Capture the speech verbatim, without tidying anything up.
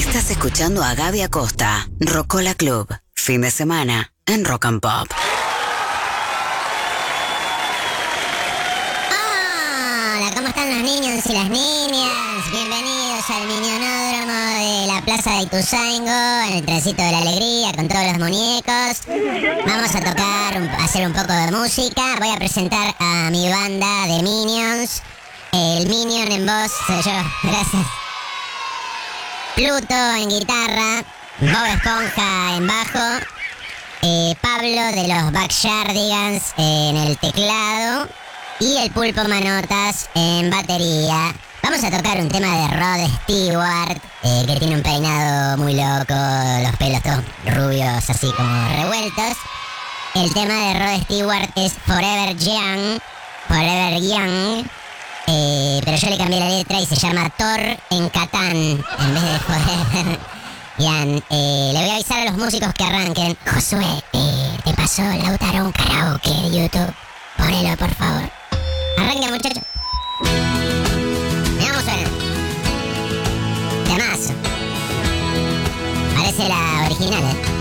Estás escuchando a Gaby Acosta, Rocola Club. Fin de semana en Rock and Pop. Hola, ¿cómo están los niños y las niñas? Bienvenidos al minionódromo de la Plaza de Ituzaingó, en el trencito de la alegría, con todos los muñecos. Vamos a tocar, un- a hacer un poco de música. Voy a presentar a mi banda de Minions. El Minion en voz soy yo, gracias. Pluto en guitarra, Bob Esponja en bajo, eh, Pablo de los Backyardigans en el teclado y el Pulpo Manotas en batería. Vamos a tocar un tema de Rod Stewart, eh, que tiene un peinado muy loco, los pelos todos rubios así como revueltos. El tema de Rod Stewart es Forever Young, Forever Young. Eh, pero yo le cambié la letra y se llama Thor en Catán en vez de Forever Young. Eh, le voy a avisar a los músicos que arranquen. Josué, eh, te pasó Lautaro un karaoke de YouTube. Ponelo, por favor. Arranca, muchachos. Veamos suena. Temazo. Parece la original, ¿eh?